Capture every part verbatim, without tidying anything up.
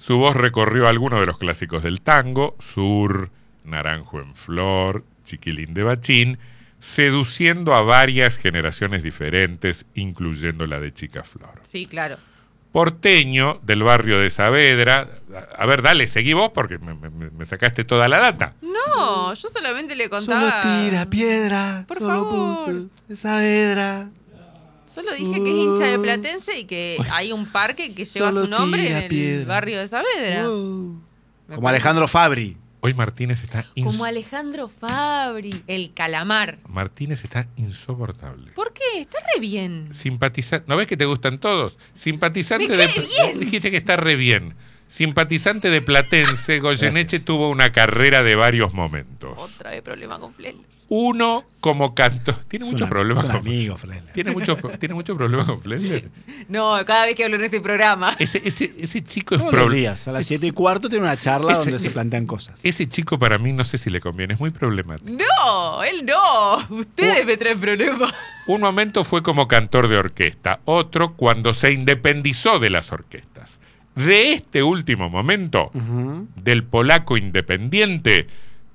Su voz recorrió algunos de los clásicos del tango, Sur, Naranjo en Flor, Chiquilín de Bachín, seduciendo a varias generaciones diferentes, incluyendo la de Chica Flor. Sí, claro. Porteño, del barrio de Saavedra. A ver, dale, seguí vos porque me, me, me sacaste toda la data. No, yo solamente le contaba... Solo tira piedra, Por solo favor. de Saavedra. Solo dije que es hincha de Platense y que hay un parque que lleva Solo su nombre tira en el piedra. barrio de Saavedra. Wow. Me Como parece- Alejandro Fabri. Hoy Martínez está ins- Como Alejandro Fabri, el calamar. Martínez está insoportable. ¿Por qué? Está re bien. Simpatizante, ¿no ves que te gustan todos? Simpatizante Me de cae bien. Dijiste que está re bien. Simpatizante de Platense, Goyeneche Gracias. tuvo una carrera de varios momentos. Otra vez problema con Flel. Uno como cantor. Tiene Es muchos un- problemas es un con amigo, Fresler. Tiene muchos tiene muchos problemas con Flesler. No, cada vez que hablo en este programa. Ese ese ese chico es Todos los proble- días, a las siete y cuarto tiene una charla Ese- donde se plantean cosas. Ese chico para mí no sé si le conviene, es muy problemático. No, él no. Ustedes Oh. me traen problemas. Un momento fue como cantor de orquesta, otro cuando se independizó de las orquestas. De este último momento, Ujú. del polaco independiente,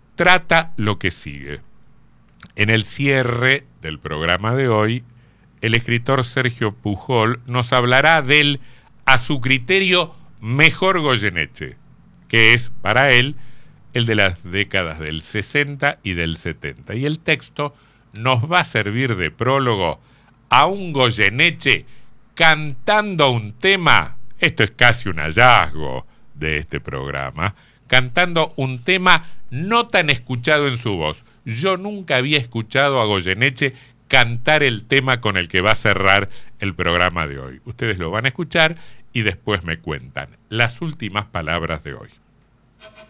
trata lo que sigue. En el cierre del programa de hoy, el escritor Sergio Pujol nos hablará del, a su criterio, mejor Goyeneche, que es, para él, el de las décadas del sesenta y del setenta. Y el texto nos va a servir de prólogo a un Goyeneche cantando un tema, esto es casi un hallazgo de este programa, cantando un tema no tan escuchado en su voz. Yo nunca había escuchado a Goyeneche cantar el tema con el que va a cerrar el programa de hoy. Ustedes lo van a escuchar y después me cuentan las últimas palabras de hoy.